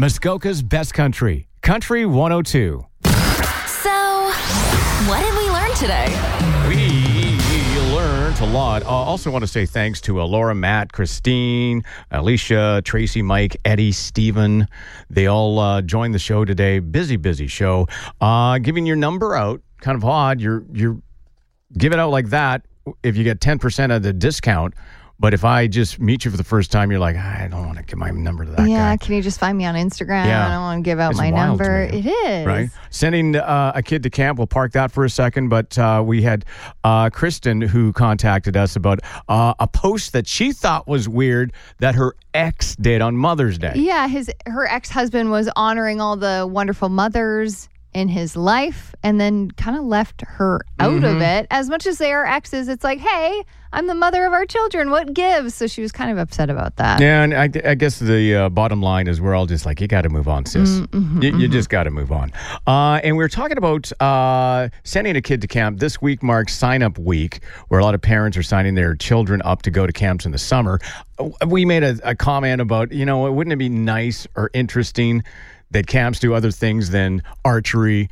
Muskoka's best country, Country 102. So, what did we learn today? We learned a lot. Also want to say thanks to Laura, Matt, Christine, Alicia, Tracy, Mike, Eddie, Stephen. They all joined the show today. Busy show. Giving your number out, kind of odd. You're give it out like that if you get 10% of the discount. But if I just meet you for the first time, you're like, I don't want to give my number to that guy. Yeah, can you just find me on Instagram? Yeah. I don't want to give out It's my wild to number. me. It is. Right? Sending a kid to camp, we'll park that for a second. But we had Kristen who contacted us about a post that she thought was weird that her ex did on Mother's Day. Yeah, her ex-husband was honoring all the wonderful mothers in his life and then kind of left her out of it. As much as they are exes, it's like, hey, I'm the mother of our children. What gives? So she was kind of upset about that. Yeah, and I guess the bottom line is we're all just like, you got to move on, sis. You just got to move on. And we were talking about sending a kid to camp. This week marks sign-up week, where a lot of parents are signing their children up to go to camps in the summer. We made a comment about, wouldn't it be nice or interesting that camps do other things than archery,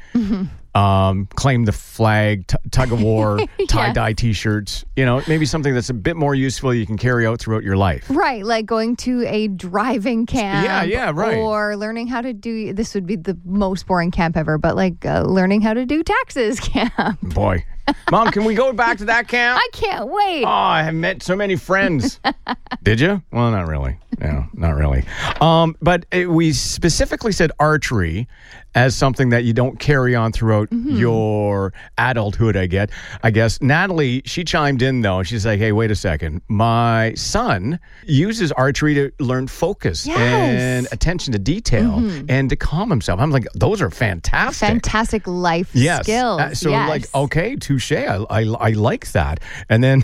claim the flag, tug of war, tie-dye T-shirts. Maybe something that's a bit more useful you can carry out throughout your life. Right, like going to a driving camp. Yeah, right. Or learning how to do, this would be the most boring camp ever, but like learning how to do taxes camp. Boy. Mom, can we go back to that camp? I can't wait. Oh, I have met so many friends. Did you? Well, not really. No, not really. But we specifically said archery as something that you don't carry on throughout your adulthood, I guess. Natalie, she chimed in, though. She's like, hey, wait a second. My son uses archery to learn focus and attention to detail and to calm himself. I'm like, those are fantastic. Fantastic life skills. So like, okay, touche. I like that. And then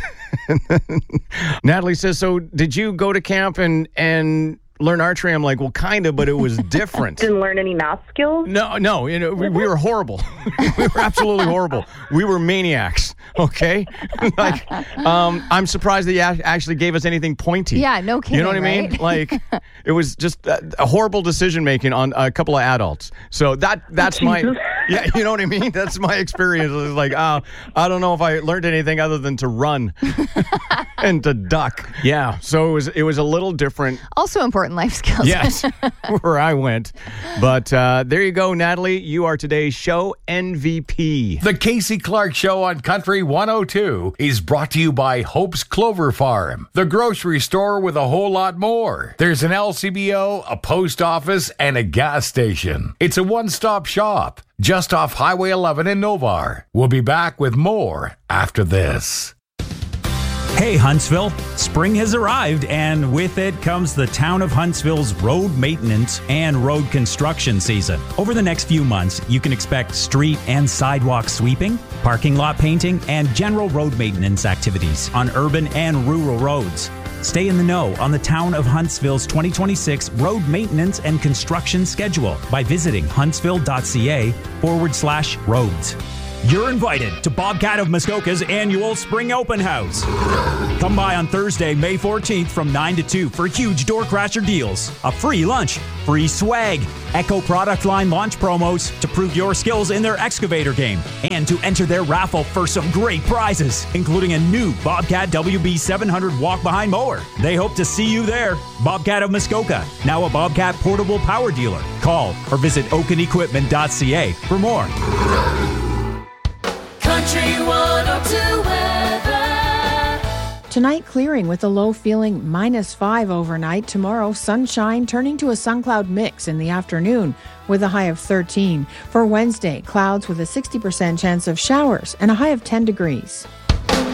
Natalie says, so did you go to camp and learn archery? I'm like, well, kind of, but it was different. Didn't learn any math skills? No, we were horrible. We were absolutely horrible. We were maniacs, okay? Like, I'm surprised that you actually gave us anything pointy. Yeah, no kidding, You know what I mean? right? Like, it was just a horrible decision-making on a couple of adults. So that's my... Yeah, you know what I mean? That's my experience. It was like, I don't know if I learned anything other than to run and to duck. Yeah, so it was a little different. Also important life skills. Yes, where I went. But there you go, Natalie. You are today's show MVP. The Casey Clark Show on Country 102 is brought to you by Hope's Clover Farm, the grocery store with a whole lot more. There's an LCBO, a post office, and a gas station. It's a one-stop shop just off Highway 11 in Novar. We'll be back with more after this. Hey Huntsville, spring has arrived and with it comes the town of Huntsville's road maintenance and road construction season. Over the next few months, you can expect street and sidewalk sweeping, parking lot painting, and general road maintenance activities on urban and rural roads. Stay in the know on the town of Huntsville's 2026 road maintenance and construction schedule by visiting huntsville.ca/roads. You're invited to Bobcat of Muskoka's annual Spring Open House. Come by on Thursday, May 14th from 9 to 2 for huge door crasher deals, a free lunch, free swag, Echo product line launch promos to prove your skills in their excavator game, and to enter their raffle for some great prizes, including a new Bobcat WB 700 walk-behind mower. They hope to see you there. Bobcat of Muskoka, now a Bobcat portable power dealer. Call or visit oakenequipment.ca for more. Country 102 weather. Tonight, clearing with a low feeling -5 overnight. Tomorrow, sunshine turning to a sun cloud mix in the afternoon with a high of 13. For Wednesday, clouds with a 60% chance of showers and a high of 10 degrees.